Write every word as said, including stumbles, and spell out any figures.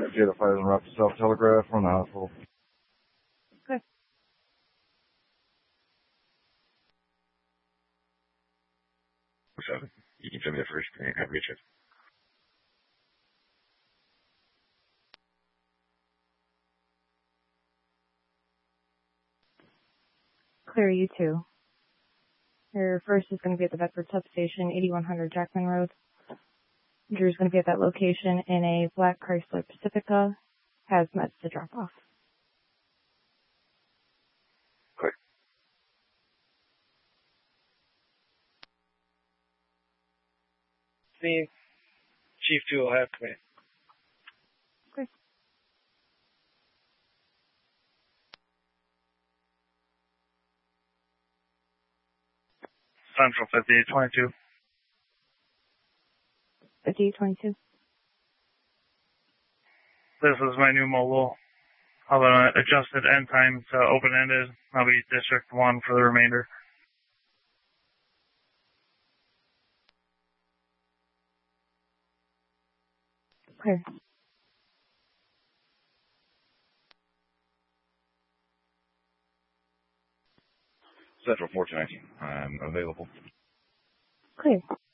Jada fires and route to South Telegraph from the hospital. Okay. Seven. You can send me the first thing. Have a good shift. Clear you two. Your first is going to be at the Bedford Substation, eighty-one hundred Jackman Road. Drew's going to be at that location in a black Chrysler Pacifica. Has meds to drop off. Quick. Steve, Chief two will have me. Okay. Central fifty-eight twenty-two. fifty-eight twenty-two. This is my new mobile. I'll uh, adjusted end time to open-ended. I'll be District one for the remainder. Clear. Central fourteen nineteen. I'm available. Clear.